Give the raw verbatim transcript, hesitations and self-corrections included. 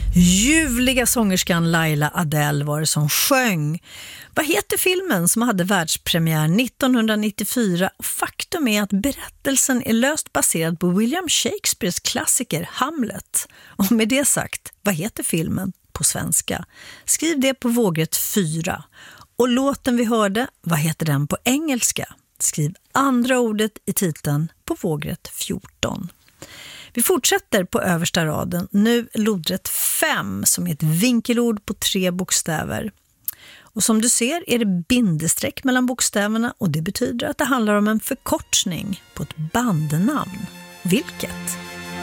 Ljuvliga sångerskan Laila Adele var det som sjöng. Vad heter filmen som hade världspremiär nittonhundranittiofyra? Och faktum är att berättelsen är löst baserad på William Shakespeares klassiker Hamlet. Och med det sagt, vad heter filmen på svenska? Skriv det på vågrätt fyra. Och låten vi hörde, vad heter den på engelska? Skriv andra ordet i titeln på vågrätt fjorton. Vi fortsätter på översta raden. Nu lodrätt fem som är ett vinkelord på tre bokstäver. Och som du ser är det bindestreck mellan bokstäverna och det betyder att det handlar om en förkortning på ett bandnamn. Vilket?